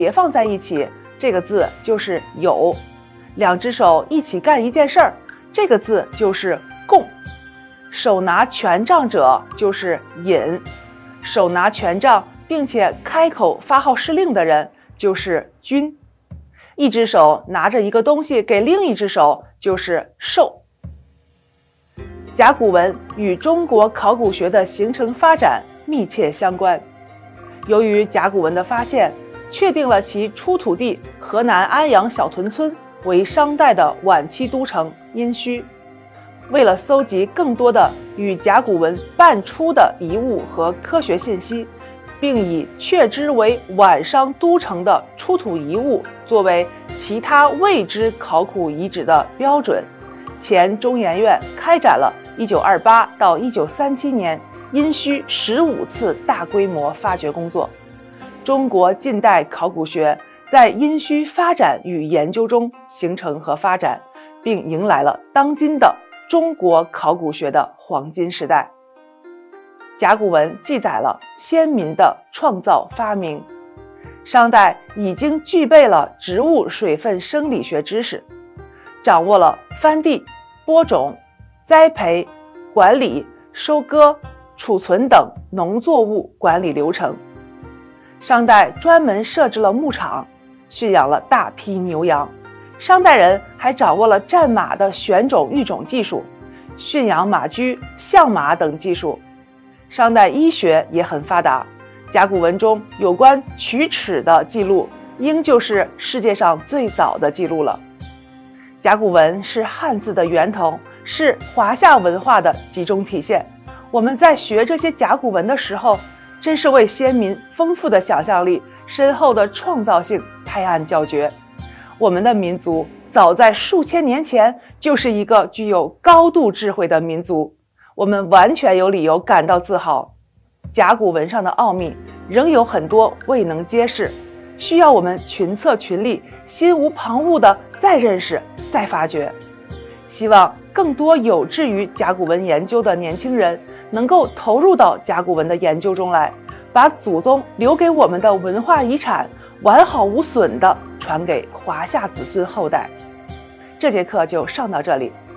叠放在一起，这个字就是有；两只手一起干一件事儿，这个字就是共；手拿权杖者就是尹；手拿权杖并且开口发号施令的人就是君；一只手拿着一个东西给另一只手就是授。甲骨文与中国考古学的形成发展密切相关。由于甲骨文的发现，确定了其出土地河南安阳小屯村为商代的晚期都城殷墟。为了搜集更多的与甲骨文伴出的遗物和科学信息，并以确知为晚商都城的出土遗物作为其他未知考古遗址的标准，前中研院开展了1928到1937年殷墟15次大规模发掘工作。中国近代考古学在殷墟发展与研究中形成和发展，并迎来了当今的中国考古学的黄金时代。甲骨文记载了先民的创造发明。商代已经具备了植物水分生理学知识，掌握了翻地、播种、栽培、管理、收割、储存等农作物管理流程。商代专门设置了牧场，驯养了大批牛羊。商代人还掌握了战马的选种育种技术，驯养马驹、相马等技术。商代医学也很发达，甲骨文中有关龋齿的记录，应就是世界上最早的记录了。甲骨文是汉字的源头，是华夏文化的集中体现。我们在学这些甲骨文的时候，真是为先民丰富的想象力、深厚的创造性拍案叫绝。我们的民族早在数千年前就是一个具有高度智慧的民族，我们完全有理由感到自豪。甲骨文上的奥秘仍有很多未能揭示，需要我们群策群力，心无旁骛地再认识、再发掘。希望更多有志于甲骨文研究的年轻人能够投入到甲骨文的研究中来，把祖宗留给我们的文化遗产完好无损地传给华夏子孙后代。这节课就上到这里，